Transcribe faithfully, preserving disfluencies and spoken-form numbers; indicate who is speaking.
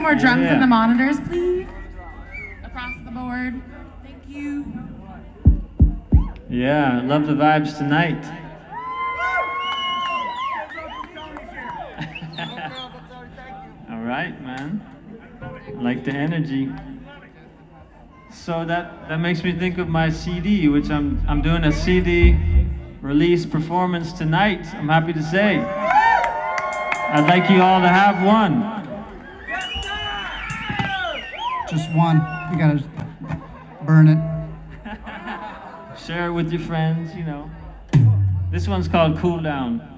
Speaker 1: more drums
Speaker 2: Yeah.
Speaker 1: in the monitors, please? Across the board. Thank you.
Speaker 2: Yeah, love the vibes tonight. All right, man. I like the energy. So that, that makes me think of my C D, which I'm I'm doing a C D release performance tonight. I'm happy to say. I'd like you all to have one.
Speaker 3: Just one. You gotta burn it.
Speaker 2: Share it with your friends, you know. This one's called Cool Down.